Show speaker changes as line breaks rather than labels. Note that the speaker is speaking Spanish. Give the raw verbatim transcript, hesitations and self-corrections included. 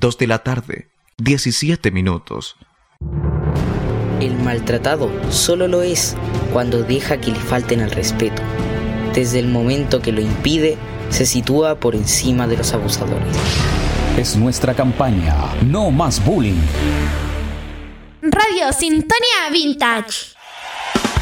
dos de la tarde, diecisiete minutos.
El maltratado solo lo es cuando deja que le falten al respeto. Desde el momento que lo impide, se sitúa por encima de los abusadores.
Es nuestra campaña, no más bullying.
Radio Sintonía Vintage.